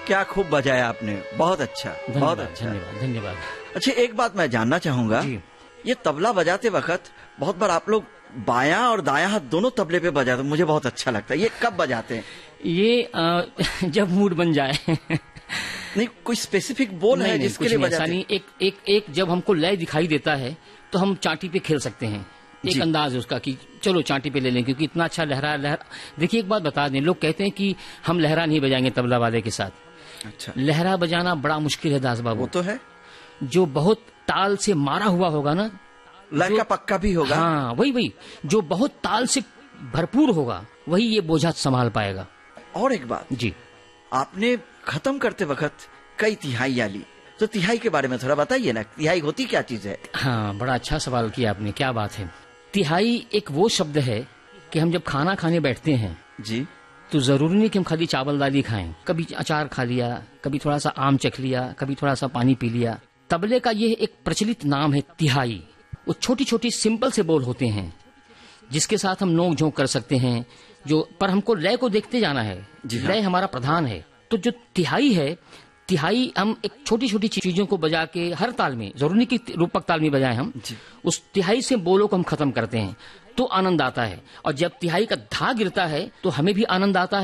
क्या खूब बजाया आपने, बहुत अच्छा, बहुत अच्छा। धन्यवाद धन्यवाद। अच्छा, एक बात मैं जानना चाहूंगा, ये तबला बजाते वक्त बहुत बार आप लोग बायां और दायां हाथ दोनों तबले पे बजाते, मुझे बहुत अच्छा लगता है। ये कब बजाते हैं? ये जब मूड बन जाए। नहीं, कोई स्पेसिफिक बोल है जिसके लिए बजाते हैं? एक जब हमको लय दिखाई देता है तो हम चांटी पे खेल सकते हैं। एक अंदाज है उसका कि चलो चांटी पे ले लें, क्योंकि इतना अच्छा लहरा। देखिए एक बात बता दें, लोग कहते हैं कि हम लहरा नहीं बजाएंगे तबला वाले के साथ। अच्छा, लहरा बजाना बड़ा मुश्किल है दास बाबू। वो तो है, जो बहुत ताल से मारा हुआ होगा ना, लय का पक्का भी होगा। हाँ, वही जो बहुत ताल से भरपूर होगा वही ये बोझा संभाल पाएगा। और एक बात जी, आपने खत्म करते वक्त कई तिहाइयां ली, तो तिहाई के बारे में थोड़ा बताइए ना, तिहाई होती क्या चीज है? हाँ, बड़ा अच्छा सवाल किया आपने, क्या बात है। तिहाई एक वो शब्द है कि हम जब खाना खाने बैठते हैं जी, तो जरूरी नहीं कि हम खाली चावल दाल ही खाएं। कभी अचार खा लिया, कभी थोड़ा सा आम चख लिया, कभी थोड़ा सा पानी पी लिया। तबले का ये एक प्रचलित नाम है तिहाई। वो छोटी छोटी सिंपल से बोल होते हैं जिसके साथ हम नोक झोंक कर सकते हैं, जो पर हमको लय को देखते जाना है। लय हमारा प्रधान है। तो जो तिहाई है, तिहाई हम एक छोटी छोटी चीजों को बजा के हर ताल में, जरूरी नहीं कि रूपक ताल में बजाएं हम, उस तिहाई से बोलों को हम खत्म करते हैं तो आनंद आता है। और जब तिहाई का धा गिरता है तो हमें भी आनंद आता है।